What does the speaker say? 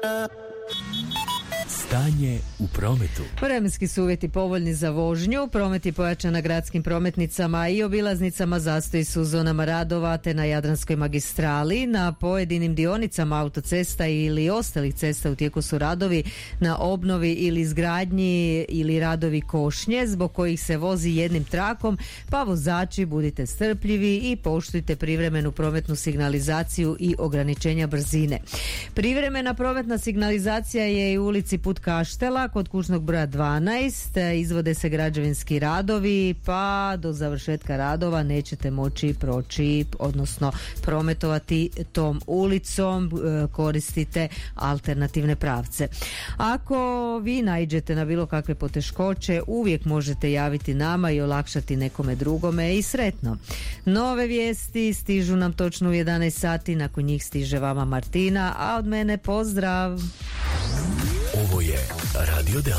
Stanje u prometu. Vremenski su uvjeti povoljni za vožnju, promet je pojačan na gradskim prometnicama i obilaznicama, zastoji su u zonama radova te na Jadranskoj magistrali. Na pojedinim dionicama autocesta ili ostalih cesta u tijeku su radovi na obnovi ili izgradnji ili radovi košnje zbog kojih se vozi jednim trakom, pa vozači budite strpljivi i poštujte privremenu prometnu signalizaciju i ograničenja brzine. Privremena prometna signalizacija je i u ulici Put Kaštela kod kućnog broja 12. Izvode se građevinski radovi, pa do završetka radova nećete moći proći, odnosno prometovati tom ulicom. Koristite alternativne pravce. Ako vi naiđete na bilo kakve poteškoće, uvijek možete javiti nama i olakšati nekome drugome i sretno. Nove vijesti stižu nam točno u 11 sati, nakon njih stiže vama Martina, a od mene pozdrav! Ovo je Radio Delta.